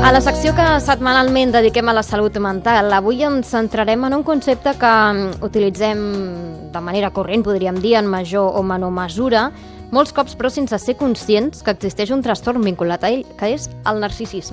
A la secció que setmanalment dediquem a la salut mental, avui ens centrarem en un concepte que utilitzem de manera corrent, podríem dir, en major o menor mesura, molts cops però sense ser conscients que existeix un trastorn vinculat a ell, que és el narcisisme.